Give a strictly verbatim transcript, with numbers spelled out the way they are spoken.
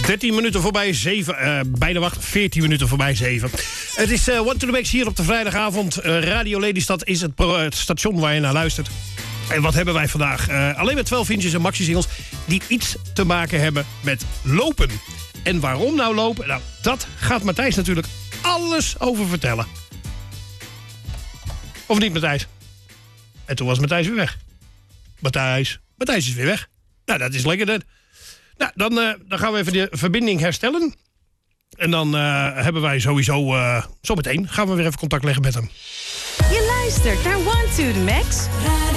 dertien minuten voorbij zeven. Uh, bijna wacht, veertien minuten voorbij zeven. Het is uh, One to the Max hier op de vrijdagavond. Uh, Radio Lelystad is het, pro- het station waar je naar luistert. En wat hebben wij vandaag? Uh, alleen maar twaalf inches en maxi-singles die iets te maken hebben met lopen. En waarom nou lopen? Nou, dat gaat Matthijs natuurlijk alles over vertellen. Of niet, Matthijs? En toen was Matthijs weer weg. Matthijs, Matthijs is weer weg. Nou, dat is lekker. Net. Nou, dan, uh, dan gaan we even de verbinding herstellen. En dan uh, hebben wij sowieso, uh, zometeen gaan we weer even contact leggen met hem. Je luistert naar One to the Max.